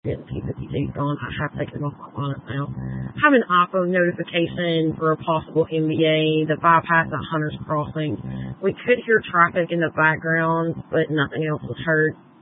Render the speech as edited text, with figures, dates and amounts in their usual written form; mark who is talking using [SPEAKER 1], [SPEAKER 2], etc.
[SPEAKER 1] Getting T52 going. I have taken off my bonnet now. Have an iPhone notification for a possible MBA, the bypass at Hunter's Crossing. We could hear traffic in the background, but nothing else was heard.